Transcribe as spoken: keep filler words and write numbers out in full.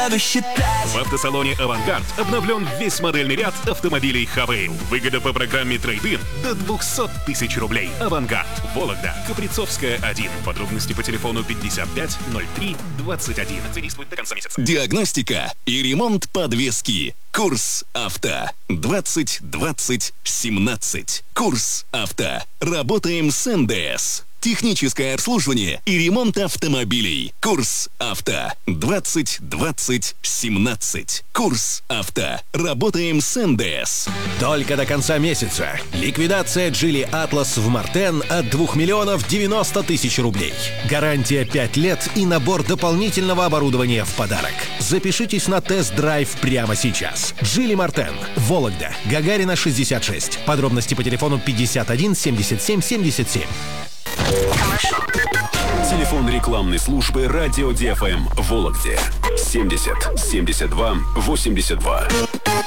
надо считать. В автосалоне «Авангард» обновлен весь модельный ряд автомобилей «Хавейл». Выгода по программе «Трейд-ин» до двухсот тысяч рублей. «Авангард», Вологда, Каприцовская, один. Подробности по телефону пятьдесят пять ноль три двадцать один. Действует до конца месяца. Диагностика и ремонт подвески. Курс «Авто». двадцать двадцать семнадцать. Курс «Авто». Работаем с эн дэ эс. Техническое обслуживание и ремонт автомобилей. Курс «Авто». двадцать двадцать семнадцать. Курс «Авто». Работаем с эн дэ эс. Только до конца месяца. Ликвидация Geely Atlas в Мартен от двух миллионов девяносто тысяч рублей. Гарантия пять лет и набор дополнительного оборудования в подарок. Запишитесь на тест-драйв прямо сейчас. Geely Мартен. Вологда. Гагарина, шестьдесят шесть. Подробности по телефону пятьдесят один семьдесят семь семьдесят семь. Телефон рекламной службы «Радио ди эф эм» в Вологде. семьдесят семьдесят два восемьдесят два.